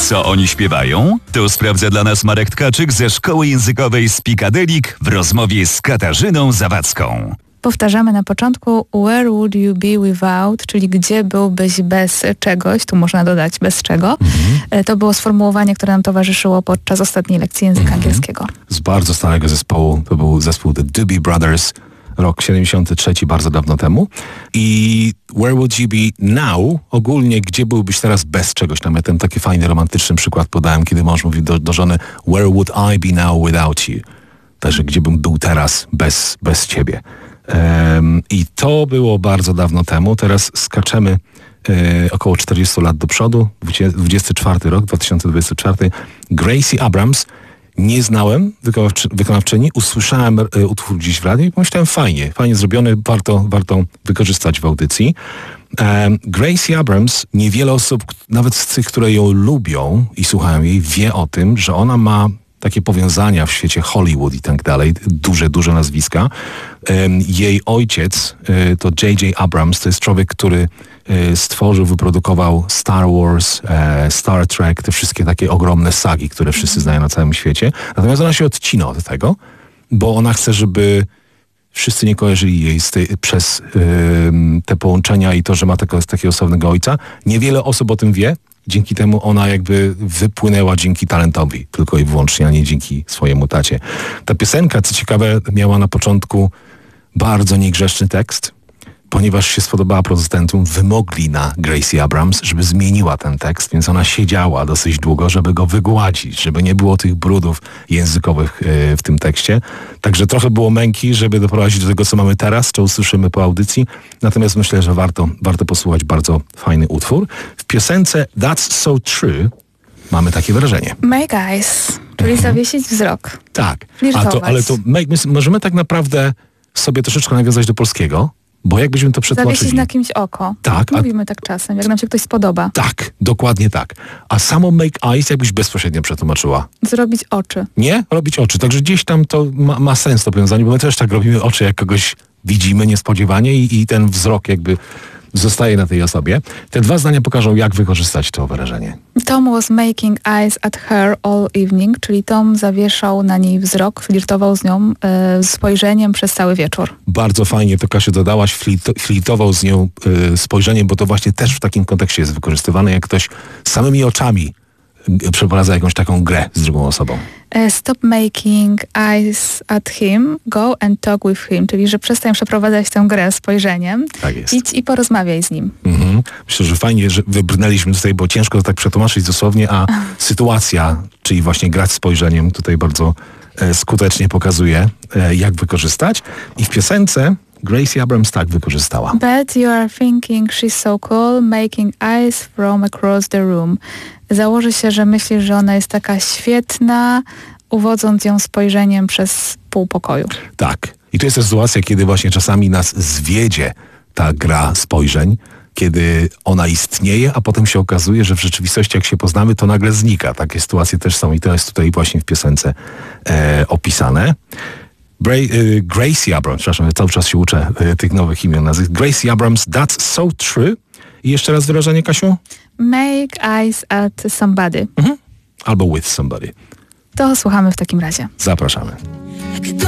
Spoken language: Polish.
Co oni śpiewają? To sprawdza dla nas Marek Tkaczyk ze Szkoły Językowej Speakadelik w rozmowie z Katarzyną Zawadzką. Powtarzamy na początku where would you be without, czyli gdzie byłbyś bez czegoś, tu można dodać bez czego. To było sformułowanie, które nam towarzyszyło podczas ostatniej lekcji języka angielskiego. Z bardzo starego zespołu, to był zespół The Doobie Brothers, rok 73, bardzo dawno temu. I where would you be now? Ogólnie, gdzie byłbyś teraz bez czegoś? Tam ja ten taki fajny, romantyczny przykład podałem, kiedy mąż mówi do żony where would I be now without you? Także gdzie bym był teraz bez ciebie? I to było bardzo dawno temu. Teraz skaczemy około 40 lat do przodu. 24 rok, 2024. Gracie Abrams. Nie znałem wykonawczyni, usłyszałem utwór gdzieś w radiu i pomyślałem fajnie zrobiony, warto wykorzystać w audycji. Gracie Abrams, niewiele osób, nawet z tych, które ją lubią i słuchają jej, wie o tym, że ona ma takie powiązania w świecie Hollywood i tak dalej, duże nazwiska. Jej ojciec to J.J. Abrams, to jest człowiek, który stworzył, wyprodukował Star Wars, Star Trek, te wszystkie takie ogromne sagi, które wszyscy znają na całym świecie. Natomiast ona się odcina od tego, bo ona chce, żeby wszyscy nie kojarzyli jej przez te połączenia i to, że ma takiego osobnego ojca. Niewiele osób o tym wie. Dzięki temu ona jakby wypłynęła dzięki talentowi, tylko i wyłącznie, a nie dzięki swojemu tacie. Ta piosenka, co ciekawe, miała na początku bardzo niegrzeczny tekst, ponieważ się spodobała producentom, wymogli na Gracie Abrams, żeby zmieniła ten tekst, więc ona siedziała dosyć długo, żeby go wygładzić, żeby nie było tych brudów językowych w tym tekście. Także trochę było męki, żeby doprowadzić do tego, co mamy teraz, co usłyszymy po audycji. Natomiast myślę, że warto posłuchać bardzo fajny utwór. W piosence That's So True mamy takie wyrażenie. Make eyes, czyli zawiesić wzrok. Tak, Flirtować. my możemy tak naprawdę sobie troszeczkę nawiązać do polskiego, bo jakbyśmy to przetłumaczyli... Zawiesić na kimś oko. Tak. Mówimy tak czasem, jak nam się ktoś spodoba. Tak, dokładnie tak. A samo make eyes jakbyś bezpośrednio przetłumaczyła. Zrobić oczy. Nie? Robić oczy. Także gdzieś tam to ma sens to powiązanie, bo my też tak robimy oczy, jak kogoś widzimy niespodziewanie i ten wzrok jakby zostaje na tej osobie. Te dwa zdania pokażą, jak wykorzystać to wyrażenie. Tom was making eyes at her all evening, czyli Tom zawieszał na niej wzrok, flirtował z nią spojrzeniem przez cały wieczór. Bardzo fajnie to, Kasiu, dodałaś, flirtował z nią spojrzeniem, bo to właśnie też w takim kontekście jest wykorzystywane, jak ktoś samymi oczami przeprowadza jakąś taką grę z drugą osobą. Stop making eyes at him, go and talk with him, czyli że przestań przeprowadzać tę grę spojrzeniem. Tak jest. Idź i porozmawiaj z nim. Myślę, że fajnie, że wybrnęliśmy tutaj, bo ciężko to tak przetłumaczyć dosłownie, a sytuacja, czyli właśnie grać spojrzeniem tutaj bardzo skutecznie pokazuje, jak wykorzystać. I w piosence Gracie Abrams tak wykorzystała. Bet you are thinking she's so cool, making eyes from across the room. Założy się, że myślisz, że ona jest taka świetna, uwodząc ją spojrzeniem przez pół pokoju. Tak. I to jest ta sytuacja, kiedy właśnie czasami nas zwiedzie ta gra spojrzeń, kiedy ona istnieje, a potem się okazuje, że w rzeczywistości jak się poznamy, to nagle znika. Takie sytuacje też są i to jest tutaj właśnie w piosence opisane. Gracie Abrams, przepraszam, ja cały czas się uczę tych nowych imion nazwisk. Gracie Abrams, That's So True. I jeszcze raz wyrażenie, Kasiu? Make eyes at somebody. Albo with somebody. To słuchamy w takim razie. Zapraszamy.